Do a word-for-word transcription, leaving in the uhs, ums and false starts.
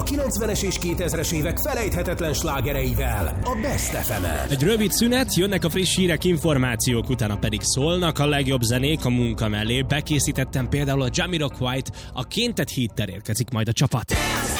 a kilencvenes és kétezres évek felejthetetlen slágereivel a Best ef emen. Egy rövid szünet, jönnek a friss hírek, információk, utána pedig szólnak a legjobb zenék a munka mellé. Bekészítettem például a Jamiroquai-t, a Can't Hit-tel érkezik majd a csapat.